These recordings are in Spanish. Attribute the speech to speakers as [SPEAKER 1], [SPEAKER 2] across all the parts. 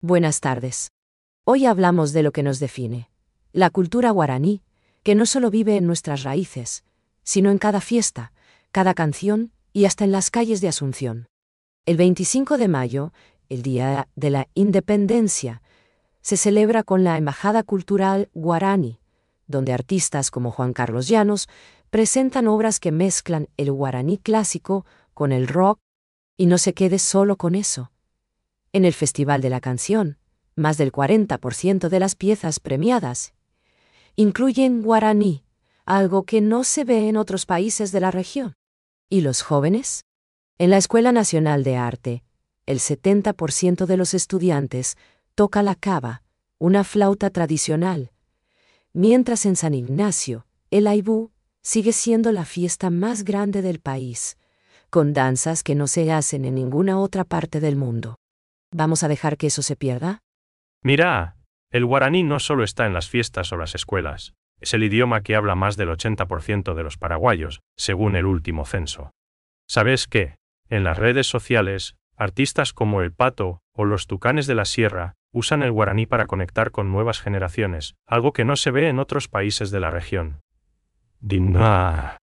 [SPEAKER 1] Buenas tardes. Hoy hablamos de lo que nos define, la cultura guaraní, que no solo vive en nuestras raíces, sino en cada fiesta, cada canción y hasta en las calles de Asunción. El 25 de mayo, el Día de la Independencia, se celebra con la Embajada Cultural Guaraní, donde artistas como Juan Carlos Llanos presentan obras que mezclan el guaraní clásico con el rock, y no se quede solo con eso. En el Festival de la Canción, más del 40% de las piezas premiadas incluyen guaraní, algo que no se ve en otros países de la región. ¿Y los jóvenes? En la Escuela Nacional de Arte, el 70% de los estudiantes toca la cava, una flauta tradicional, mientras en San Ignacio, el aibú sigue siendo la fiesta más grande del país, con danzas que no se hacen en ninguna otra parte del mundo. ¿Vamos a dejar que eso se pierda?
[SPEAKER 2] Mira, el guaraní no solo está en las fiestas o las escuelas, es el idioma que habla más del 80% de los paraguayos, según el último censo. ¿Sabes qué? En las redes sociales, artistas como El Pato o los Tucanes de la Sierra usan el guaraní para conectar con nuevas generaciones, algo que no se ve en otros países de la región. Dinna.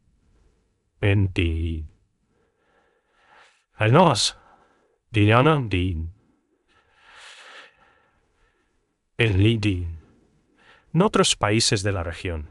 [SPEAKER 2] Enti. Alnos. Diana din. El lidin. En otros países de la región.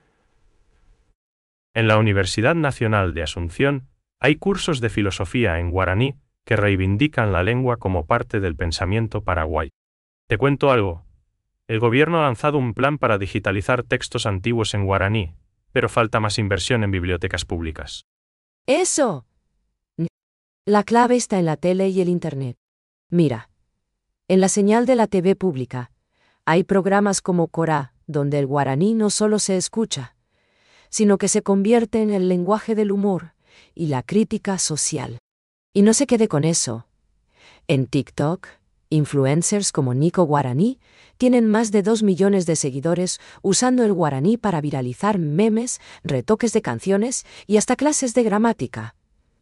[SPEAKER 2] En la Universidad Nacional de Asunción hay cursos de filosofía en guaraní que reivindican la lengua como parte del pensamiento paraguayo. Te cuento algo. El gobierno ha lanzado un plan para digitalizar textos antiguos en guaraní, pero falta más inversión en bibliotecas públicas.
[SPEAKER 1] ¡Eso! La clave está en la tele y el Internet. Mira, en la señal de la TV pública, hay programas como Corá, donde el guaraní no solo se escucha, sino que se convierte en el lenguaje del humor y la crítica social. Y no se quede con eso. En TikTok, influencers como Nico Guaraní tienen más de 2 millones de seguidores usando el guaraní para viralizar memes, retoques de canciones y hasta clases de gramática.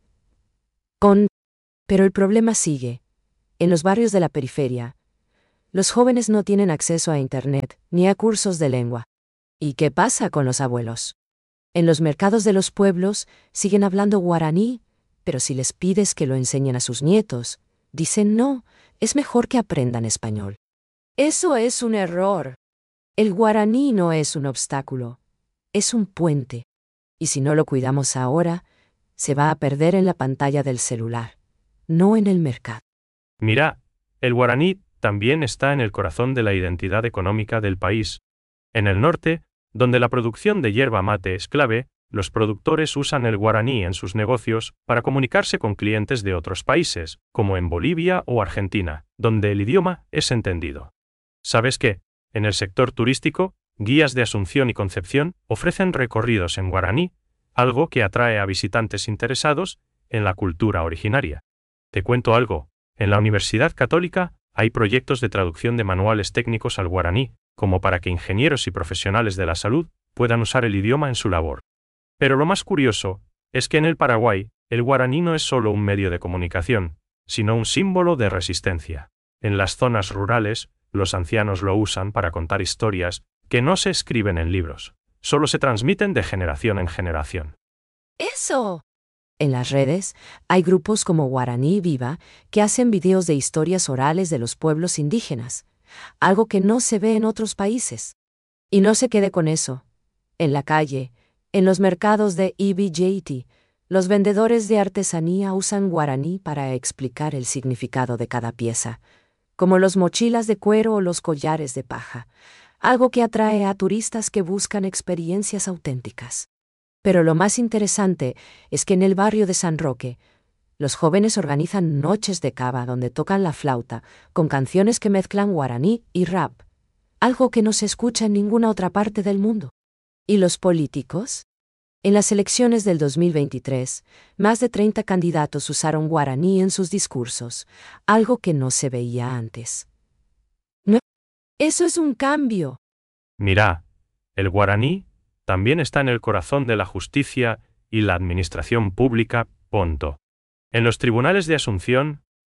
[SPEAKER 1] Pero el problema sigue. En los barrios de la periferia, los jóvenes no tienen acceso a Internet ni a cursos de lengua. ¿Y qué pasa con los abuelos? En los mercados de los pueblos siguen hablando guaraní, pero si les pides que lo enseñen a sus nietos, dicen no, es mejor que aprendan español. Eso es un error. El guaraní no es un obstáculo, es un puente. Y si no lo cuidamos ahora, se va a perder en la pantalla del celular, no en el mercado.
[SPEAKER 2] Mira, el guaraní también está en el corazón de la identidad económica del país. En el norte, donde la producción de yerba mate es clave, los productores usan el guaraní en sus negocios para comunicarse con clientes de otros países, como en Bolivia o Argentina, donde el idioma es entendido. ¿Sabes qué? En el sector turístico, guías de Asunción y Concepción ofrecen recorridos en guaraní, algo que atrae a visitantes interesados en la cultura originaria. Te cuento algo, en la Universidad Católica hay proyectos de traducción de manuales técnicos al guaraní, como para que ingenieros y profesionales de la salud puedan usar el idioma en su labor. Pero lo más curioso es que en el Paraguay, el guaraní no es solo un medio de comunicación, sino un símbolo de resistencia. En las zonas rurales, los ancianos lo usan para contar historias que no se escriben en libros, solo se transmiten de generación en generación.
[SPEAKER 1] ¡Eso! En las redes, hay grupos como Guaraní Viva que hacen videos de historias orales de los pueblos indígenas, algo que no se ve en otros países. Y no se quede con eso. En la calle, en los mercados de EBJT, los vendedores de artesanía usan guaraní para explicar el significado de cada pieza, como los mochilas de cuero o los collares de paja, algo que atrae a turistas que buscan experiencias auténticas. Pero lo más interesante es que en el barrio de San Roque, los jóvenes organizan noches de cava donde tocan la flauta con canciones que mezclan guaraní y rap, algo que no se escucha en ninguna otra parte del mundo. ¿Y los políticos? En las elecciones del 2023, más de 30 candidatos usaron guaraní en sus discursos, algo que no se veía antes. ¿No? Eso es un cambio.
[SPEAKER 2] Mira, el guaraní también está en el corazón de la justicia y la administración pública, punto. En los tribunales de Asunción,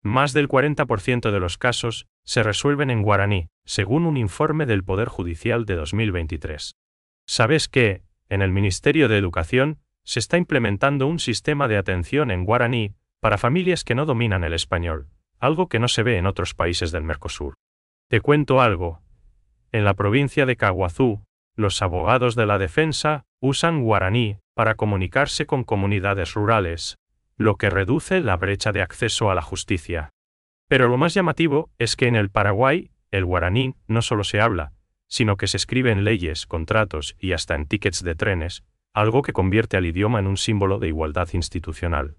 [SPEAKER 2] Más del 40% de los casos se resuelven en guaraní, según un informe del Poder Judicial de 2023. ¿Sabes que, en el Ministerio de Educación, se está implementando un sistema de atención en guaraní para familias que no dominan el español, algo que no se ve en otros países del Mercosur? Te cuento algo. En la provincia de Caguazú, los abogados de la defensa usan guaraní para comunicarse con comunidades rurales, lo que reduce la brecha de acceso a la justicia. Pero lo más llamativo es que en el Paraguay, el guaraní no solo se habla, sino que se escribe en leyes, contratos y hasta en tickets de trenes, algo que convierte al idioma en un símbolo de igualdad institucional.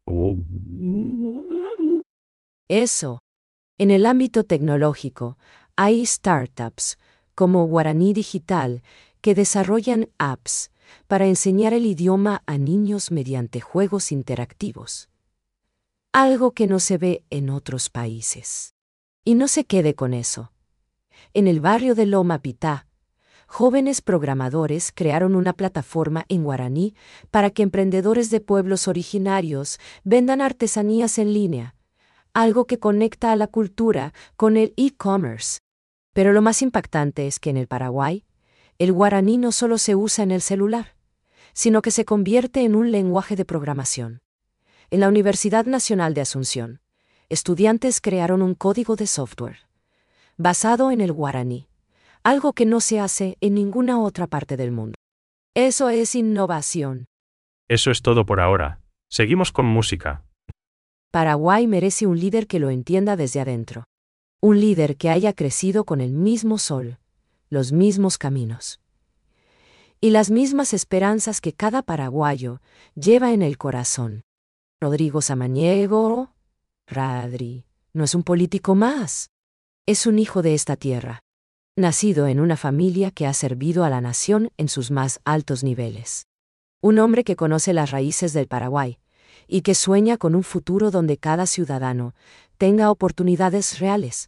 [SPEAKER 1] Eso. En el ámbito tecnológico, hay startups, como Guaraní Digital, que desarrollan apps para enseñar el idioma a niños mediante juegos interactivos. Algo que no se ve en otros países. Y no se quede con eso. En el barrio de Loma Pitá, jóvenes programadores crearon una plataforma en guaraní para que emprendedores de pueblos originarios vendan artesanías en línea, algo que conecta a la cultura con el e-commerce. Pero lo más impactante es que en el Paraguay, el guaraní no solo se usa en el celular, sino que se convierte en un lenguaje de programación. En la Universidad Nacional de Asunción, estudiantes crearon un código de software basado en el guaraní, algo que no se hace en ninguna otra parte del mundo. Eso es innovación.
[SPEAKER 2] Eso es todo por ahora. Seguimos con música.
[SPEAKER 1] Paraguay merece un líder que lo entienda desde adentro. Un líder que haya crecido con el mismo sol, los mismos caminos y las mismas esperanzas que cada paraguayo lleva en el corazón. Rodrigo Samaniego, Radri, no es un político más. Es un hijo de esta tierra, nacido en una familia que ha servido a la nación en sus más altos niveles. Un hombre que conoce las raíces del Paraguay y que sueña con un futuro donde cada ciudadano tenga oportunidades reales.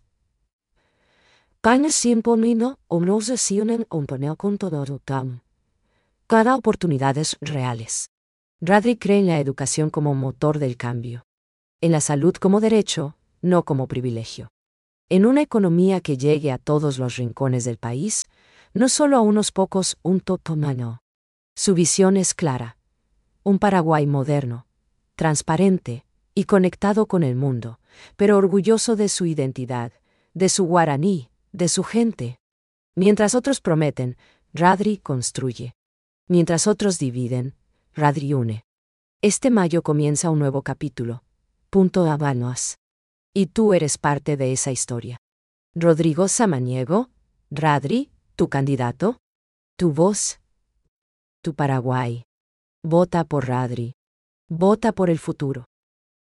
[SPEAKER 1] Cada oportunidades reales. Radri cree en la educación como motor del cambio. En la salud como derecho, no como privilegio. En una economía que llegue a todos los rincones del país, no solo a unos pocos, un totomano. Su visión es clara. Un Paraguay moderno, transparente y conectado con el mundo, pero orgulloso de su identidad, de su guaraní, de su gente. Mientras otros prometen, Radri construye. Mientras otros dividen, Radri une. Este mayo comienza un nuevo capítulo. Punto Habanos. Y tú eres parte de esa historia. Rodrigo Samaniego, Radri, tu candidato, tu voz, tu Paraguay. Vota por Radri. Vota por el futuro.